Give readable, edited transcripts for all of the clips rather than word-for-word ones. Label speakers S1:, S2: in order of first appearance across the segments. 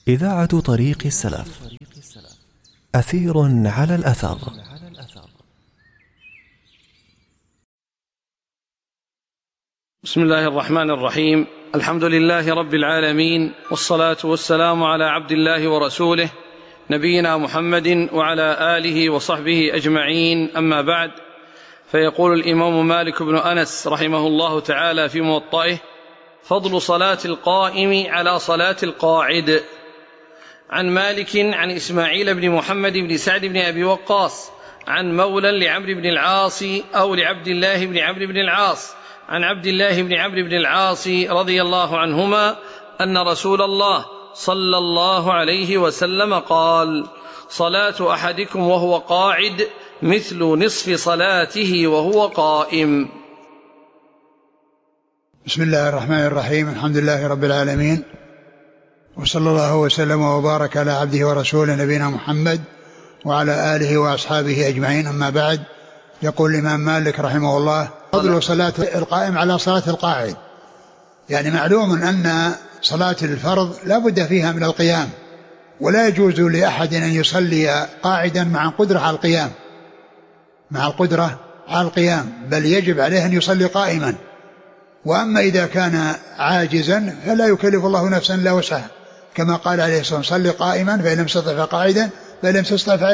S1: إذاعة طريق السلف. أثير على الأثر.
S2: بسم الله الرحمن الرحيم. الحمد لله رب العالمين، والصلاة والسلام على عبد الله ورسوله نبينا محمد وعلى آله وصحبه أجمعين، أما بعد. فيقول الإمام مالك بن أنس رحمه الله تعالى في موطئه: فضل صلاة القائم على صلاة القاعد. عن مالك عن إسماعيل بن محمد بن سعد بن أبي وقاص عن مولى لعمرو بن العاص أو لعبد الله بن عمرو بن العاص عن عبد الله بن عمرو بن العاص رضي الله عنهما أن رسول الله صلى الله عليه وسلم قال: صلاة أحدكم وهو قاعد مثل نصف صلاته وهو قائم.
S3: بسم الله الرحمن الرحيم. الحمد لله رب العالمين، وصلى الله وسلم وبارك على عبده ورسوله نبينا محمد وعلى آله وأصحابه أجمعين، أما بعد. يقول الإمام مالك رحمه الله: فضل صلاة القائم على صلاة القاعد. يعني معلوم أن صلاة الفرض لا بد فيها من القيام، ولا يجوز لأحد أن يصلي قاعدا مع القدرة على القيام، بل يجب عليه أن يصلي قائما. وأما إذا كان عاجزا فلا يكلف الله نفسا إلا وسعها، كما قال عليه الصلاة والسلام: صلي قائما فإن لم تستطع فقاعدا فإن لم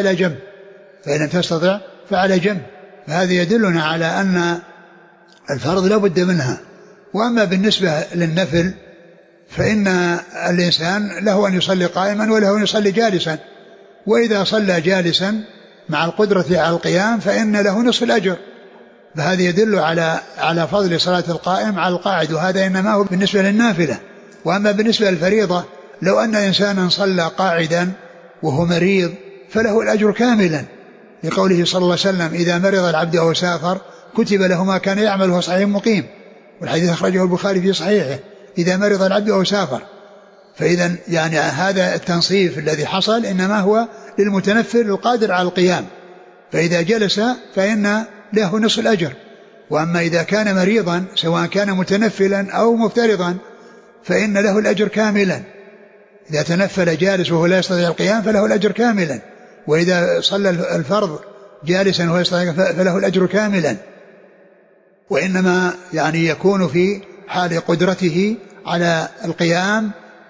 S3: تستطع فعلى جنب. فهذا يدلنا على أن الفرض لا بد منها. وأما بالنسبة للنفل فإن الإنسان له أن يصلي قائما وله أن يصلي جالسا، وإذا صلى جالسا مع القدرة على القيام فإن له نصف الأجر. فهذا يدل على فضل صلاة القائم على القاعد، وهذا إنما هو بالنسبة للنافلة. وأما بالنسبة للفريضة، لو أن إنسانا صلى قاعدا وهو مريض فله الأجر كاملا، لقوله صلى الله عليه وسلم: إذا مرض العبد أو سافر كتب له ما كان يعمل وهو صحيح مقيم. والحديث أخرجه البخاري في صحيحه: إذا مرض العبد أو سافر. فإذا يعني هذا التنصيف الذي حصل إنما هو للمتنفل القادر على القيام، فإذا جلس فإن له نصف الأجر. وأما إذا كان مريضا سواء كان متنفلا أو مفترضا فإن له الأجر كاملا. إذا تنفل جالس وهو لا يستطيع القيام فله الأجر كاملا، وإذا صلى الفرض جالسا وهو يستطيع فله الأجر كاملا. وإنما يعني يكون في حال قدرته على القيام،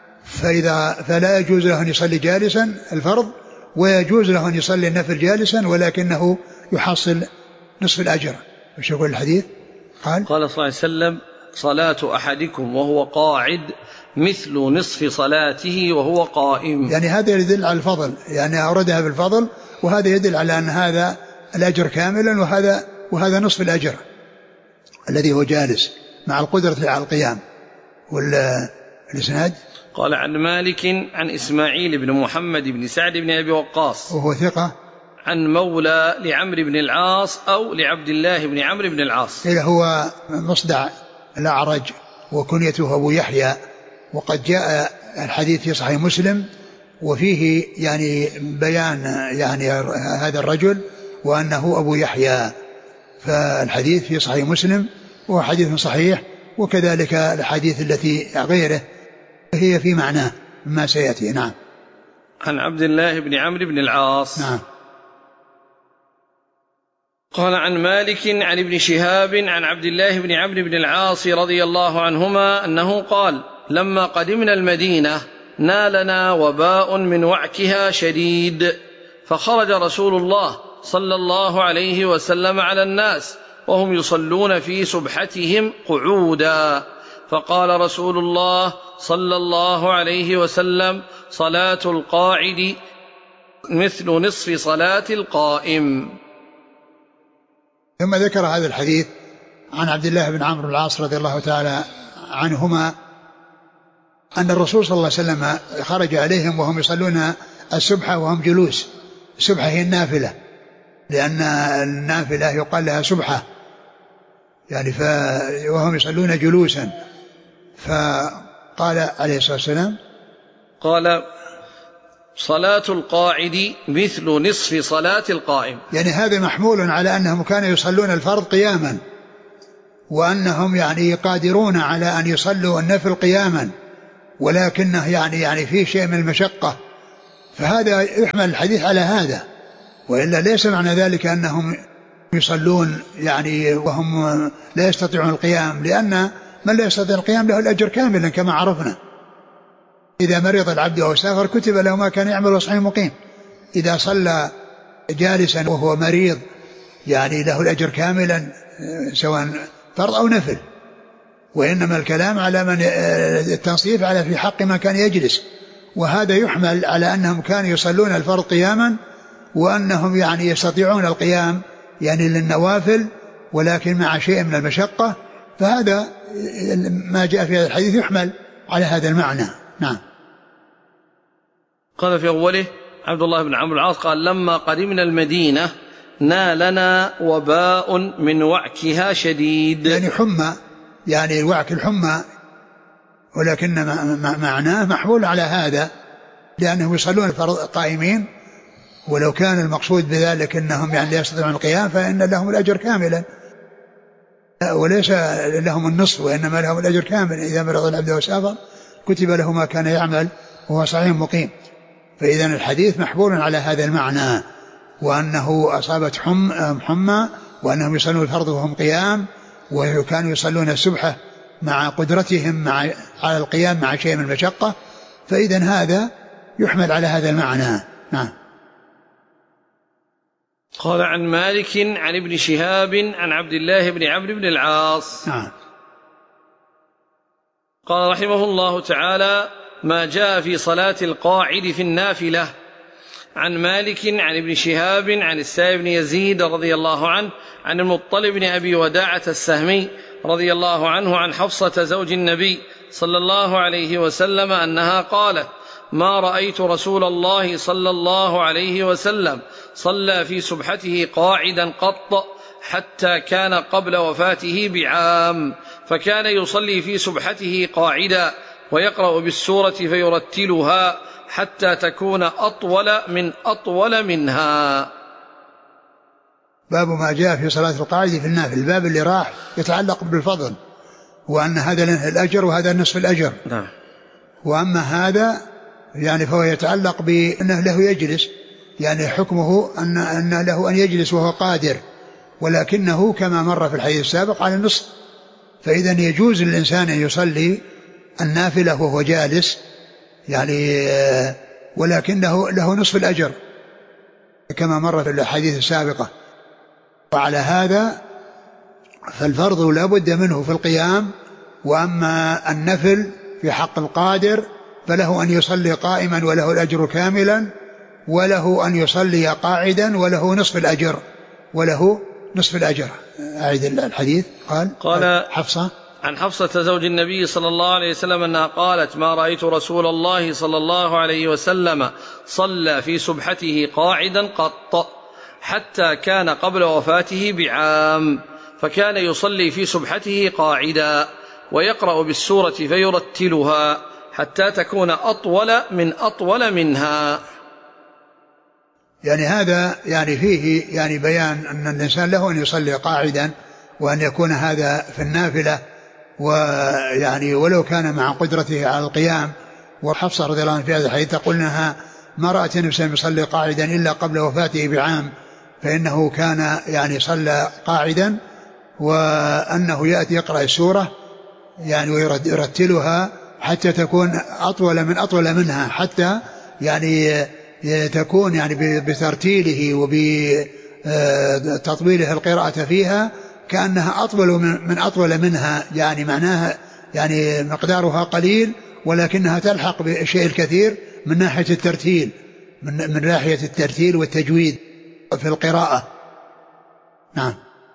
S3: فلا يجوز له أن يصلي جالسا الفرض، ويجوز له أن يصلي النفل جالسا، ولكنه يحصل نصف الأجر. وش يقول الحديث؟ قال
S2: صلى الله عليه وسلم: صلاة أحدكم وهو قاعد مثل نصف صلاته وهو قائم.
S3: يعني هذا يدل على الفضل، يعني أوردها بالفضل، وهذا يدل على أن هذا الأجر كاملا، وهذا نصف الأجر الذي هو جالس مع القدرة على القيام. والإسناد
S2: قال: عن مالك عن إسماعيل بن محمد بن سعد بن أبي وقاص
S3: وهو ثقة،
S2: عن مولى لعمرو بن العاص أو لعبد الله بن عمرو بن العاص.
S3: هو مصدع الأعرج وكنيته أبو يحيى، وقد جاء الحديث في صحيح مسلم وفيه يعني بيان يعني هذا الرجل وأنه أبو يحيى. فالحديث في صحيح مسلم وهو حديث صحيح، وكذلك الحديث التي غيره هي في معناه ما سيأتي. نعم.
S2: عن عبد الله بن عمرو بن العاص.
S3: نعم.
S2: قال: عن مالك عن ابن شهاب عن عبد الله بن عمرو بن العاص رضي الله عنهما أنه قال: لما قدمنا المدينة نالنا وباء من وعكها شديد، فخرج رسول الله صلى الله عليه وسلم على الناس وهم يصلون في سبحتهم قعودا، فقال رسول الله صلى الله عليه وسلم: صلاة القاعد مثل نصف صلاة القائم.
S3: ثم ذكر هذا الحديث عن عبد الله بن عمرو بن العاص رضي الله تعالى عنهما أن الرسول صلى الله عليه وسلم خرج عليهم وهم يصلون السبحة وهم جلوس. السبحة هي النافلة، لأن النافلة يقال لها سبحة يعني، وهم يصلون جلوسا. فقال عليه الصلاة والسلام:
S2: قال: صلاة القاعد مثل نصف صلاة القائم.
S3: يعني هذا محمول على أنهم كانوا يصلون الفرض قياما، وأنهم يعني قادرون على أن يصلوا النفل قياما، ولكنه يعني فيه شيء من المشقة، فهذا يحمل الحديث على هذا. وإلا ليس معنى ذلك أنهم يصلون يعني وهم لا يستطيعون القيام، لأن من لا يستطيع القيام له الأجر كاملا كما عرفنا. إذا مرض العبد أو سافر كتب له ما كان يعمل وصحيح مقيم. إذا صلى جالسا وهو مريض يعني له الأجر كاملا سواء فرض أو نفل. وإنما الكلام على من التنصيف على في حق من كان يجلس، وهذا يحمل على أنهم كانوا يصلون الفرض قياما، وأنهم يعني يستطيعون القيام يعني للنوافل ولكن مع شيء من المشقة. فهذا ما جاء في هذا الحديث يحمل على هذا المعنى. نعم.
S2: قال في أوله عبد الله بن عمرو العاص قال لما قدمنا المدينة نالنا وباء من وعكها شديد،
S3: يعني حمى، يعني وعك الحمى، ولكن معناه محمول على هذا لأنهم يصلون الفرض قائمين، ولو كان المقصود بذلك أنهم يعني لا يستطيعون القيام فإن لهم الأجر كاملا وليس لهم النصف، وإنما لهم الأجر كامل. إذا مرض العبد وسافر كتب له ما كان يعمل وهو صحيح مقيم. فإذا الحديث محمول على هذا المعنى، وأنه أصابت حمى، وأنهم يصلون الفرض وهم قيام، وكانوا يصلون السبحة مع قدرتهم على القيام مع شيء من المشقة. فإذا هذا يحمل على هذا المعنى. نعم.
S2: قال عن مالك عن ابن شهاب عن عبد الله بن عمرو بن العاص.
S3: نعم.
S2: قال رحمه الله تعالى ما جاء في صلاة القاعد في النافلة. عن مالك عن ابن شهاب عن السائب بن يزيد رضي الله عنه عن المطلب بن أبي وداعة السهمي رضي الله عنه عن حفصة زوج النبي صلى الله عليه وسلم أنها قالت ما رأيت رسول الله صلى الله عليه وسلم صلى في سبحته قاعدا قط حتى كان قبل وفاته بعام، فكان يصلي في سبحته قاعدا ويقرأ بالسورة فيرتلها حتى تكون أطول منها.
S3: باب ما جاء في صلاة القاعد في النافل. الباب اللي راح يتعلق بالفضل، وأن هذا له الأجر وهذا نصف الأجر.
S2: نعم.
S3: وأما هذا يعني فهو يتعلق بأنه له يجلس، يعني حكمه أن له أن يجلس وهو قادر، ولكنه كما مر في الحديث السابق على النصف. فإذا يجوز للإنسان أن يصلي النافلة وهو جالس يعني، ولكنه له نصف الأجر كما مر في الحديث السابقة. وعلى هذا فالفرض لا بد منه في القيام، وأما النفل في حق القادر فله أن يصلي قائما وله الأجر كاملا، وله أن يصلي قاعدا وله نصف الأجر، وله نصف الأجر. أعيد الحديث. قال حفصة
S2: عن حفصة زوج النبي صلى الله عليه وسلم أنها قالت ما رأيت رسول الله صلى الله عليه وسلم صلى في سبحته قاعدا قط حتى كان قبل وفاته بعام، فكان يصلي في سبحته قاعدا ويقرأ بالسورة فيرتلها حتى تكون أطول منها.
S3: يعني هذا يعني فيه يعني بيان أن الإنسان له أن يصلي قاعدا، وأن يكون هذا في النافلة، ويعني ولو كان مع قدرته على القيام. وحفصة رضي الله عنها في هذا الحديث تقول أنها ما رأت النبي يصلي قاعدا إلا قبل وفاته بعام، فإنه كان يعني صلى قاعدا، وأنه يأتي يقرأ السورة يعني ويرتلها حتى تكون أطول منها، حتى يعني تكون يعني بترتيله وبتطويله القراءة فيها كأنها أطول منها، يعني معناها يعني مقدارها قليل ولكنها تلحق بالشيء الكثير من ناحية الترتيل، من ناحية الترتيل والتجويد في القراءة. نعم.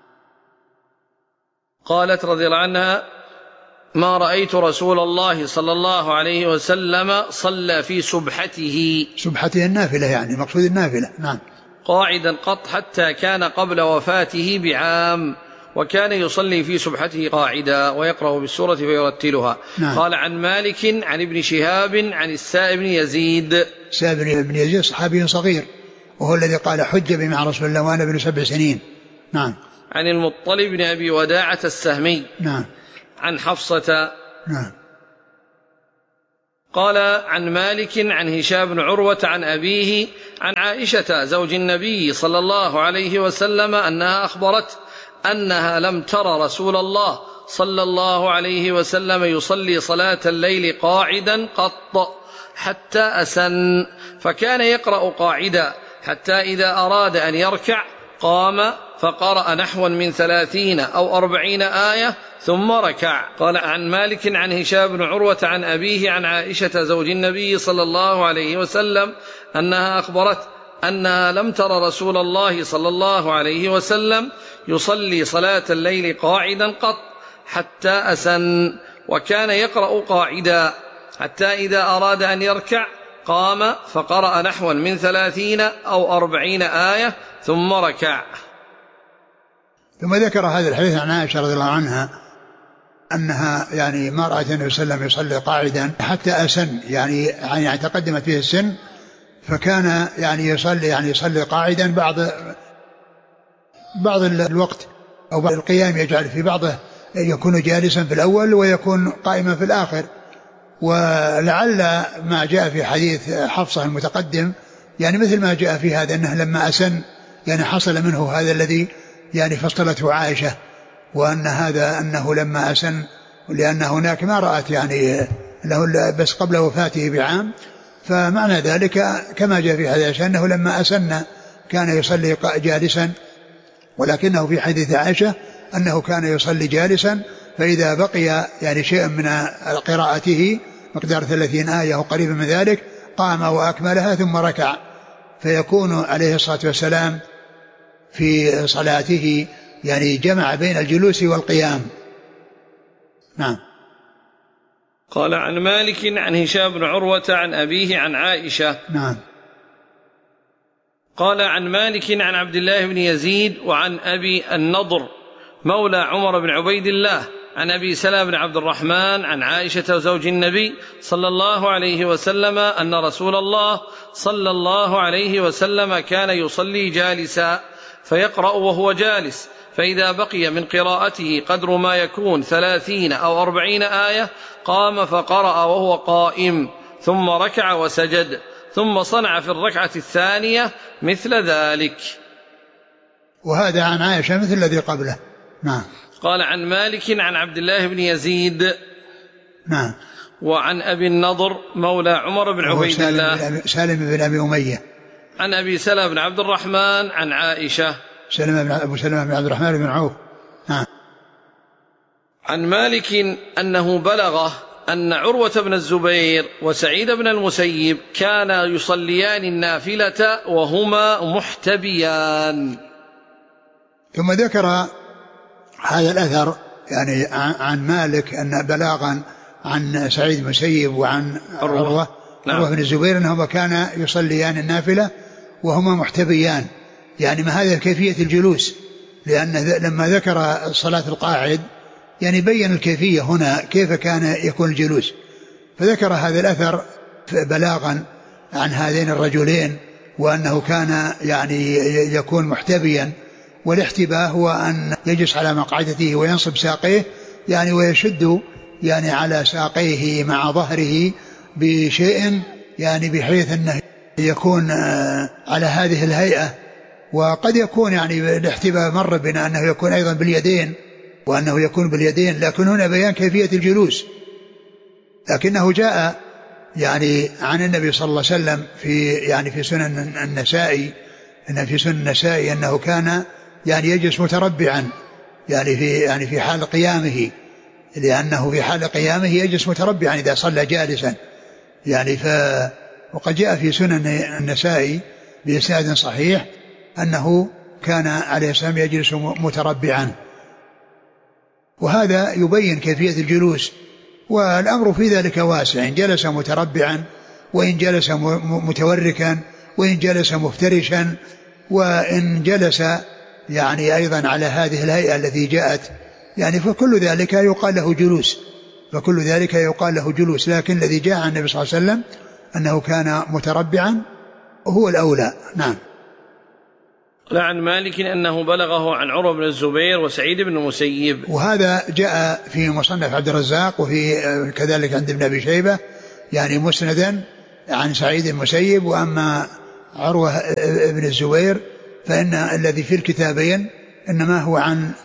S2: قالت رضي الله عنها ما رأيت رسول الله صلى الله عليه وسلم صلى في سبحته
S3: النافلة، يعني مقصود النافلة. نعم.
S2: قاعدا قط حتى كان قبل وفاته بعام، وكان يصلي في سبحته قاعدا ويقرأ بالسورة فيرتلها.
S3: نعم.
S2: قال عن مالك عن ابن شهاب عن السائب بن يزيد.
S3: السائب بن يزيد صحابي صغير، وهو الذي قال حج بي مع رسول الله وأنا ابن 7 سنين. نعم.
S2: عن المطلب بن أبي وداعة السهمي.
S3: نعم.
S2: عن حفصة.
S3: نعم.
S2: قال عن مالك عن هشام بن عروة عن أبيه عن عائشة زوج النبي صلى الله عليه وسلم أنها أخبرت أنها لم تر رسول الله صلى الله عليه وسلم يصلي صلاة الليل قاعدا قط حتى أسن، فكان يقرأ قاعدا حتى إذا أراد أن يركع قام فقرأ نحوا من 30 أو 40 آية ثم ركع. قال عن مالك عن هشام بن عروة عن أبيه عن عائشة زوج النبي صلى الله عليه وسلم أنها أخبرت أنها لم تر رسول الله صلى الله عليه وسلم يصلي صلاة الليل قاعدا قط حتى أسن، وكان يقرأ قاعدا حتى إذا أراد أن يركع قام فقرأ نحوا من 30 أو 40 آية ثم ركع.
S3: ثم ذكر هذا الحديث عن عائشة رضي الله عنها أنها يعني ما رأت النبي صلى الله عليه وسلم يصلي قاعدا حتى أسن، يعني تقدمت فيه السن، فكان يعني يصلي قاعدا بعض الوقت أو بعض القيام، يجعل في بعضه يكون جالسا في الأول ويكون قائما في الآخر. ولعل ما جاء في حديث حفصة المتقدم يعني مثل ما جاء في هذا، أنه لما أسن يعني حصل منه هذا الذي يعني فصلته عائشة، وأن هذا أنه لما أسن لأن هناك ما رأت يعني له بس قبل وفاته بعام، فمعنى ذلك كما جاء في حديث أنه لما أسن كان يصلي جالسا، ولكنه في حديث عائشة أنه كان يصلي جالسا، فإذا بقي يعني شيء من قراءته مقدار 30 آية أو قريب من ذلك قام وأكملها ثم ركع، فيكون عليه الصلاة والسلام في صلاته يعني جمع بين الجلوس والقيام. نعم.
S2: قال عن مالك عن هشام بن عروة عن أبيه عن عائشة.
S3: نعم.
S2: قال عن مالك عن عبد الله بن يزيد وعن أبي النضر مولى عمر بن عبيد الله عن أبي سلمة بن عبد الرحمن عن عائشة زوج النبي صلى الله عليه وسلم أن رسول الله صلى الله عليه وسلم كان يصلي جالسا فيقرأ وهو جالس، فإذا بقي من قراءته قدر ما يكون 30 أو 40 آية قام فقرأ وهو قائم ثم ركع وسجد، ثم صنع في الركعة الثانية مثل ذلك.
S3: وهذا عن عائشة مثل الذي قبله. نعم.
S2: قال عن مالك عن عبد الله بن يزيد.
S3: نعم.
S2: وعن أبي النضر مولى عمر بن عبيد الله
S3: سالم بن أبي أمية
S2: عن أبي سلمة بن عبد الرحمن عن عائشة.
S3: أبو سلمة بن عبد الرحمن بن عوف. نعم.
S2: عن مالك أنه بلغه أن عروة بن الزبير وسعيد بن المسيب كانا يصليان النافلة وهما محتبيان.
S3: ثم ذكر هذا الأثر يعني عن مالك أن بلاغا عن سعيد بن المسيب وعن عروة بن الزبير أنهما كانا يصليان النافلة وهما محتبيان، يعني ما هذا كيفية الجلوس، لأن لما ذكر صلاة القاعد يعني بين الكيفية هنا كيف كان يكون الجلوس، فذكر هذا الأثر بلاغا عن هذين الرجلين وأنه كان يعني يكون محتبيا، والاحتباء هو أن يجلس على مقعدته وينصب ساقيه يعني ويشد يعني على ساقيه مع ظهره بشيء يعني بحيث أنه يكون على هذه الهيئة. وقد يكون يعني الاحتباء مر بنا أنه يكون أيضا باليدين وأنه يكون باليدين، لكن هنا بيان كيفية الجلوس. لكنه جاء يعني عن النبي صلى الله عليه وسلم في سنن النسائي، إن في سنن النسائي أنه كان يعني يجلس متربعا يعني في حال قيامه، لأنه في حال قيامه يجلس متربعا إذا صلى جالسا يعني وقد جاء في سنن النسائي بإسناد صحيح أنه كان عليه السلام يجلس متربعا، وهذا يبين كيفية الجلوس. والأمر في ذلك واسع، إن جلس متربعا وإن جلس متوركا وإن جلس مفترشا وإن جلس يعني أيضا على هذه الهيئة التي جاءت يعني فكل ذلك يقال له جلوس، لكن الذي جاء عن النبي صلى الله عليه وسلم أنه كان متربعا هو الأولى. نعم.
S2: عن مالك أنه بلغه عن عروة بن الزبير وسعيد بن المسيب،
S3: وهذا جاء في مصنف عبد الرزاق وفي كذلك عند ابن أبي شيبة يعني مسندا عن سعيد المسيب. وأما عروة ابن الزبير فإن الذي في الكتابين إنما هو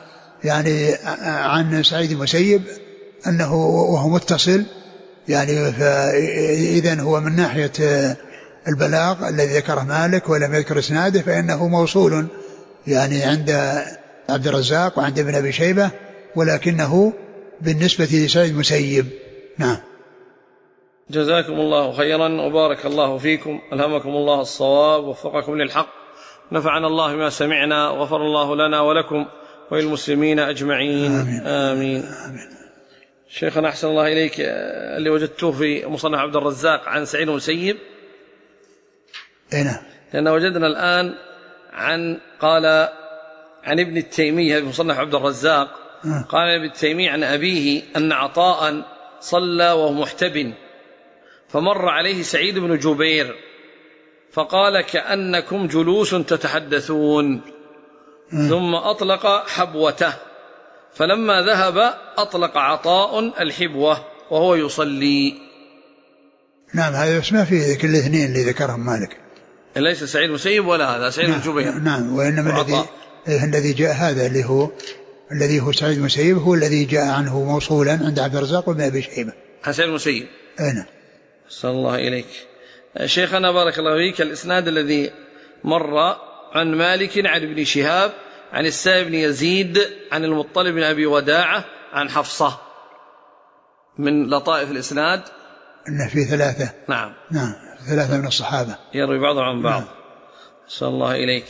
S3: عن سعيد المسيب أنه وهو متصل، يعني فإذن هو من ناحية البلاغ الذي ذكره مالك ولم يذكر اسناده فإنه موصول يعني عند عبد الرزاق وعند ابن أبي شيبة، ولكنه بالنسبة لسعيد المسيب. نعم.
S2: جزاكم الله خيرا وبارك الله فيكم، ألهمكم الله الصواب ووفقكم للحق، نفعنا الله بما سمعنا وغفر الله لنا ولكم وللمسلمين أجمعين.
S3: آمين.
S2: آمين.
S3: آمين.
S2: شيخنا أحسن الله إليك، اللي وجدته في مصنف عبد الرزاق عن سعيد المسيب
S3: هنا،
S2: لأن وجدنا الآن قال عن ابن التيمية في مصنف عبد الرزاق قال ابن التيمية عن أبيه أن عطاء صلى وهو محتب فمر عليه سعيد بن جبير فقال كأنكم جلوس تتحدثون، ثم أطلق حبوته، فلما ذهب أطلق عطاء الحبوة وهو يصلي.
S3: نعم. هذا اسمه في ذكر الاثنين اللي ذكرهم مالك،
S2: ليس سعيد مسيب ولا هذا سعيد بن جبير.
S3: نعم. وإنما الذي جاء هذا الذي هو سعيد المسيب هو الذي جاء عنه موصولا عند عبد الرزاق وابن أبي شيبة
S2: عن سعيد المسيب.
S3: أنا
S2: صلى الله إليك. شيخنا بارك الله فيك، الإسناد الذي مر عن مالك عن ابن شهاب عن السائب بن يزيد عن المطلب بن أبي وداعة عن حفصة، من لطائف الإسناد
S3: أنه في ثلاثة.
S2: نعم.
S3: نعم، ثلاثة من الصحابة
S2: يروي بعضهم عن بعض. صلى الله إليك.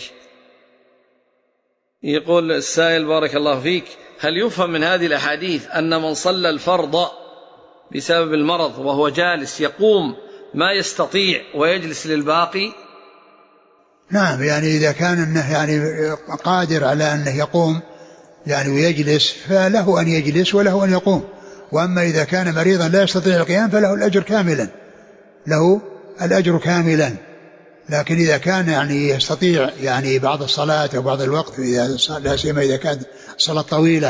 S2: يقول السائل بارك الله فيك، هل يفهم من هذه الأحاديث أن من صلى الفرض بسبب المرض وهو جالس يقوم ما يستطيع ويجلس للباقي؟
S3: نعم، يعني إذا كان أنه يعني قادر على أنه يقوم يعني ويجلس فله أن يجلس وله أن يقوم. وأما إذا كان مريضا لا يستطيع القيام فله الأجر كاملا، له الأجر كاملا. لكن إذا كان يعني يستطيع يعني بعض الصلاة أو بعض الوقت، لا سيما إذا كانت صلاة طويلة،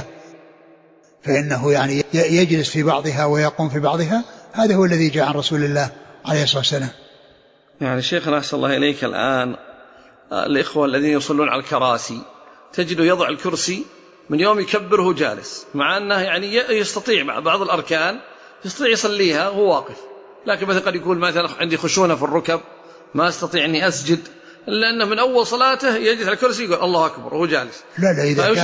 S3: فإنه يعني يجلس في بعضها ويقوم في بعضها. هذا هو الذي جاء عن رسول الله عليه الصلاة والسلام.
S2: يعني شيخنا أحسن الله إليك، الآن الإخوة الذين يصلون على الكراسي تجد يضع الكرسي من يوم يكبره جالس، مع أنه يعني يستطيع بعض الأركان يستطيع يصليها وهو واقف، لكن مثلا قد يقول مثلا عندي خشونة في الركب ما استطيع أني أسجد، إلا أنه من أول صلاته يجلس على الكرسي يقول الله أكبر وهو جالس.
S3: لا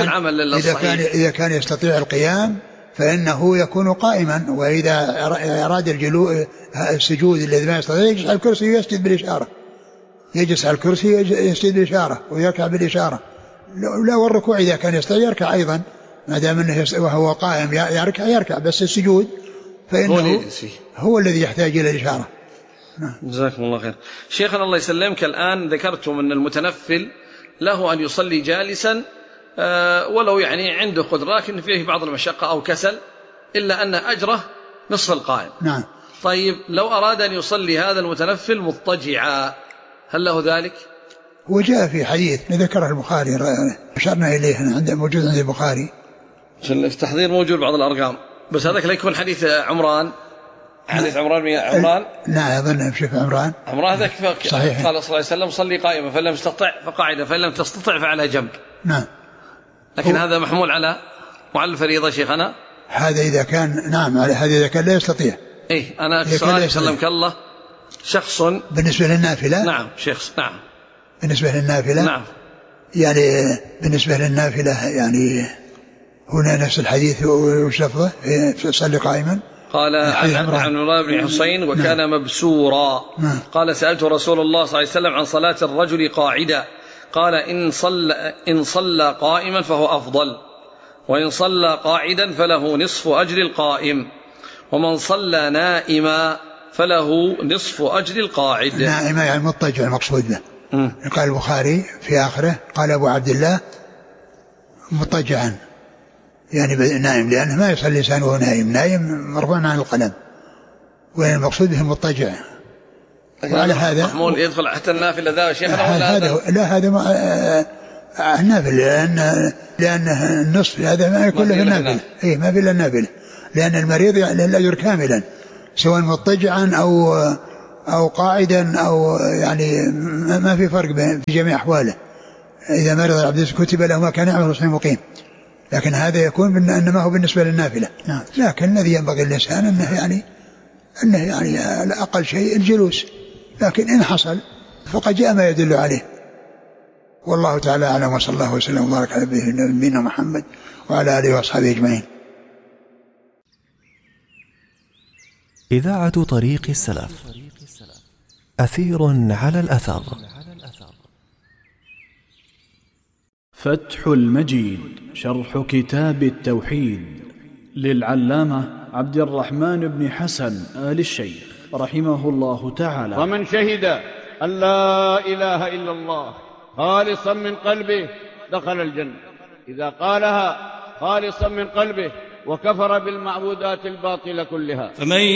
S3: إذا كان يستطيع القيام فإنه يكون قائما، وإذا أراد السجود الذي ما يستطيع يجلس على الكرسي ويسجد بالإشارة، يجلس على الكرسي يسجد بالإشارة ويركع بالإشارة. لا، والركوع إذا كان يستطيع يركع أيضا، ما دام أنه وهو قائم يركع، بس السجود فإنه هو الذي يحتاج إلى الإشارة.
S2: جزاكم الله خير. شيخنا الله يسلمك، الآن ذكرتم أن المتنفل له أن يصلي جالسا ولو يعني عنده قدرة، لكن فيه بعض المشقة أو كسل، إلا أن أجره نصف القائم.
S3: نعم.
S2: طيب لو أراد أن يصلي هذا المتنفل مضطجعا هل له ذلك؟
S3: وجاء في حديث ذكره البخاري أشرنا إليه، موجود عند البخاري
S2: في تحضير، موجود بعض الأرقام، بس هذاك لا يكون حديث عمران. حديث عمران
S3: لا أظن بشوف عمران
S2: هذاك صحيح. قال صلى الله عليه وسلم صلي قائما، فلم تستطع فقاعدا، فلم تستطع فعلى جنب.
S3: نعم.
S2: لكن هذا محمول على الفريضة شيخنا.
S3: هذا إذا كان هذا إذا كان لا يستطيع.
S2: أنا سؤال سلمك الله، شخص
S3: بالنسبة للنافلة.
S2: نعم شخص. نعم
S3: بالنسبة للنافلة.
S2: نعم.
S3: يعني بالنسبة للنافلة يعني هنا نفس الحديث وش لفظه صلي قائما.
S2: قال عن عمران بن حسين وكان مبسورا. قال سألت رسول الله صلى الله عليه وسلم عن صلاة الرجل قاعدا، قال إن صلى قائما فهو أفضل، وإن صلى قاعدا فله نصف أجر القائم، ومن صلى نائما فله نصف أجر القاعد.
S3: نائما يعني مضطجع المقصود به. قال البخاري في آخره قال أبو عبد الله مضطجعا، يعني نائم، لأنه ما يصلي الإنسان وهو نائم مرفوع عن القلم، والمقصود به مضطجع. وعلى هذا
S2: محمول يدخل حتى النافلة ذا شيخنا
S3: هذا النافلة، لأن النصف هذا ما يكون له النافلة. ما في إلا النافلة، لأن المريض له الأجر كاملا، سواء مضطجعا أو قاعدا أو يعني ما في فرق في جميع أحواله. إذا مرض العبد كتب له ما كان يعمل صحيح مقيم، لكن هذا يكون إنما هو بالنسبة للنافلة. لكن الذي ينبغي الإنسان أنه يعني على أقل شيء الجلوس، لكن إن حصل فقد جاء ما يدل عليه. والله تعالى أعلم، وصلى الله وسلم وبارك على نبينا محمد وعلى آله وأصحابه أجمعين.
S1: إذاعة طريق السلف، أثير على الأثر.
S4: فتح المجيد شرح كتاب التوحيد للعلامة عبد الرحمن بن حسن آل الشيخ رحمه الله تعالى.
S5: ومن شهد أن لا إله إلا الله خالصا من قلبه دخل الجنة، إذا قالها خالصا من قلبه وكفر بالمعبودات الباطلة كلها.